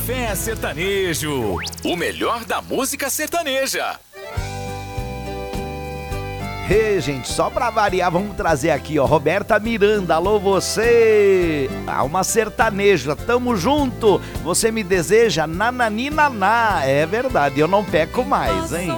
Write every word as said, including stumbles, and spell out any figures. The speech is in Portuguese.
Café Sertanejo, o melhor da música sertaneja. Ei, gente, só pra variar, vamos trazer aqui, ó, Roberta Miranda, alô você, alma sertaneja, tamo junto, você me deseja nananinaná, é verdade, eu não peco mais, hein?